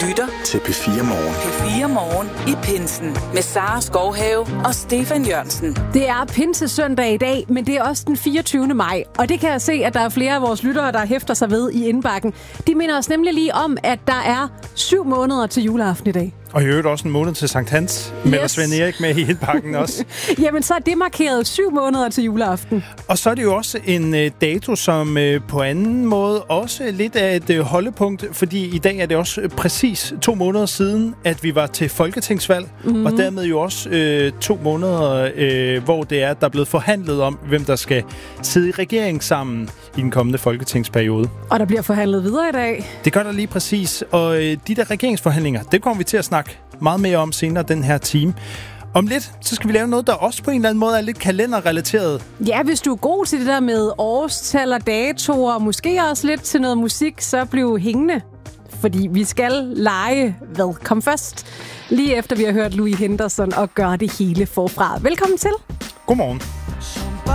lytter til P4 Morgen. P4 Morgen i pinsen med Sara Skovhave og Stefan Jørgensen. Det er pinsesøndag i dag, men det er også den 24. maj. Og det kan jeg se, at der er flere af vores lyttere, der hæfter sig ved i indbakken. De minder os nemlig lige om, at der er 7 måneder til juleaften i dag. Og i øvrigt også en måned til Sankt Hans. Melder Svend Erik med i indbakken også. Jamen, så er det markeret 7 måneder til juleaften. Og så er det jo også en dato, som på anden måde også lidt af et holdepunkt, fordi i dag er det også præcis 2 måneder siden, at vi var til folketingsvalg, og dermed jo også 2 måneder, hvor det er, der er blevet forhandlet om, hvem der skal sidde i regering sammen i den kommende folketingsperiode. Og der bliver forhandlet videre i dag. Det gør der lige præcis, og de der regeringsforhandlinger, det kommer vi til at snakke meget mere om senere den her time. Om lidt, så skal vi lave noget, der også på en eller anden måde er lidt kalenderrelateret. Ja, hvis du er god til det der med årstal og datoer, og måske også lidt til noget musik, så bliv hængende. Fordi vi skal lege hvad kom først, lige efter vi har hørt Louis Henderson og gøre det hele forfra. Velkommen til. Godmorgen.